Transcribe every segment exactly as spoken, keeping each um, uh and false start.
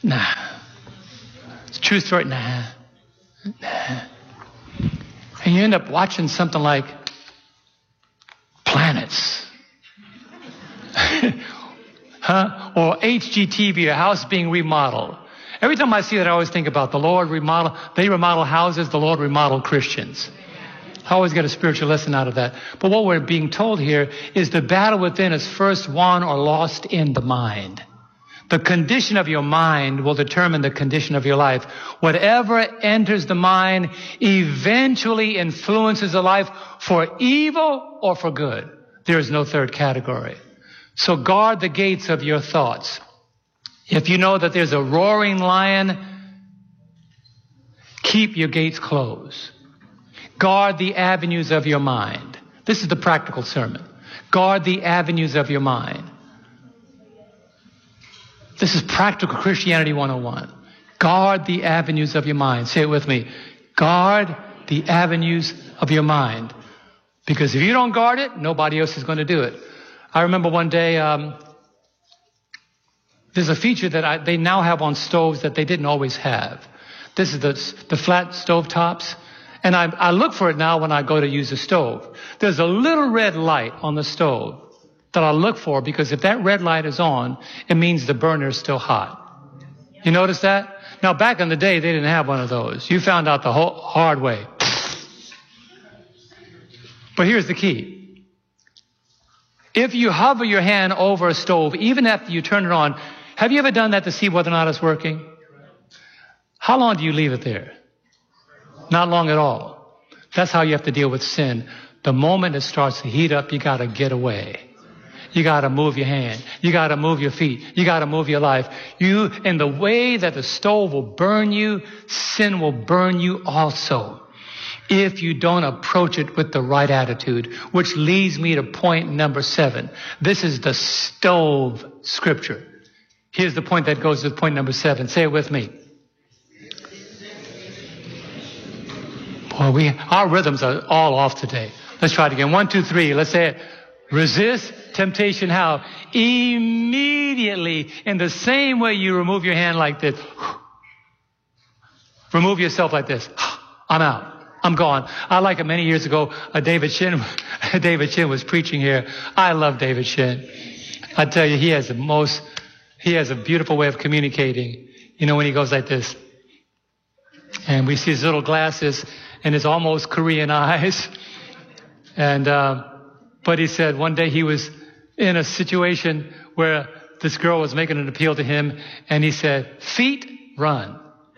Nah. It's a true story. Nah. Nah. And you end up watching something like Planets. Huh? Or H G T V, a house being remodeled. Every time I see that, I always think about the Lord remodel. They remodel houses, the Lord remodel Christians. I always get a spiritual lesson out of that. But what we're being told here is the battle within is first won or lost in the mind. The condition of your mind will determine the condition of your life. Whatever enters the mind eventually influences the life for evil or for good. There is no third category. So guard the gates of your thoughts. If you know that there's a roaring lion, keep your gates closed. Guard the avenues of your mind. This is the practical sermon. Guard the avenues of your mind. This is practical Christianity one oh one. Guard the avenues of your mind. Say it with me. Guard the avenues of your mind. Because if you don't guard it, nobody else is going to do it. I remember one day, um, there's a feature that I, they now have on stoves that they didn't always have. This is the, the flat stove tops. And I, I look for it now when I go to use a stove. There's a little red light on the stove that I look for, because if that red light is on, it means the burner is still hot. You notice that? Now, back in the day, they didn't have one of those. You found out the whole hard way. But here's the key. If you hover your hand over a stove, even after you turn it on, have you ever done that to see whether or not it's working? How long do you leave it there? Not long at all. That's how you have to deal with sin. The moment it starts to heat up, you got to get away. You got to move your hand. You got to move your feet. You got to move your life. You, in the way that the stove will burn you, sin will burn you also, if you don't approach it with the right attitude, which leads me to point number seven. This is the stove scripture. Here's the point that goes with point number seven. Say it with me. Boy, we, our rhythms are all off today. Let's try it again. One, two, three. Let's say it. Resist temptation how? Immediately, in the same way you remove your hand like this. Remove yourself like this. I'm out. I'm gone. I like it many years ago. Uh, David Shin, David Shin was preaching here. I love David Shin. I tell you, he has the most, he has a beautiful way of communicating. You know, when he goes like this, and we see his little glasses and his almost Korean eyes. And, uh, but he said one day he was in a situation where this girl was making an appeal to him, and he said, feet, run.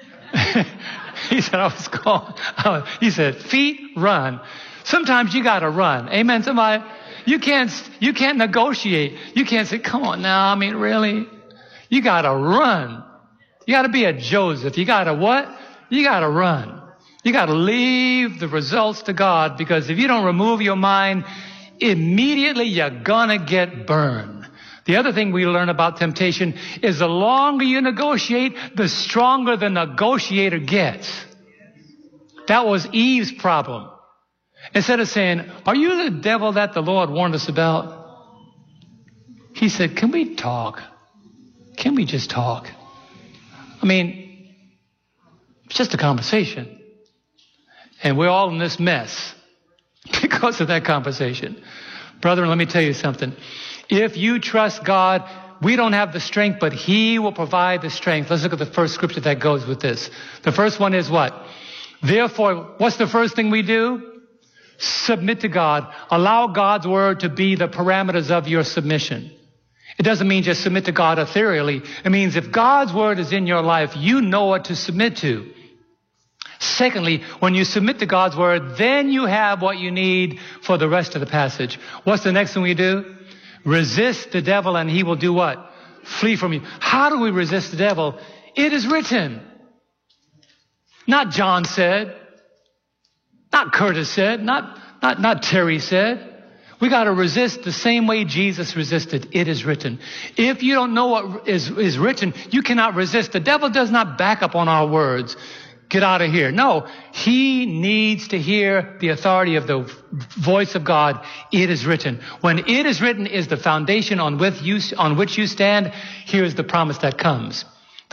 He said, I was called. He said, feet, run. Sometimes you got to run. Amen, somebody? You can't, you can't negotiate. You can't say, come on now. I mean, really? You got to run. You got to be a Joseph. You got to what? You got to run. You got to leave the results to God, because if you don't remove your mind, immediately you're going to get burned. The other thing we learn about temptation is the longer you negotiate, the stronger the negotiator gets. That was Eve's problem. Instead of saying, are you the devil that the Lord warned us about? He said, can we talk? Can we just talk? I mean, it's just a conversation. And we're all in this mess because of that conversation. Brethren, let me tell you something. If you trust God, we don't have the strength, but He will provide the strength. Let's look at the first scripture that goes with this. The first one is what? Therefore, what's the first thing we do? Submit to God. Allow God's word to be the parameters of your submission. It doesn't mean just submit to God ethereally. It means if God's word is in your life, you know what to submit to. Secondly, when you submit to God's word, then you have what you need for the rest of the passage. What's the next thing we do? Resist the devil and he will do what? Flee from you. How do we resist the devil? It is written. Not John said. Not Curtis said. Not, not, not Terry said. We got to resist the same way Jesus resisted. It is written. If you don't know what is, is written, you cannot resist. The devil does not back up on our words. Get out of here. No, he needs to hear the authority of the voice of God. It is written. When it is written is the foundation on which you, on which you stand, here is the promise that comes.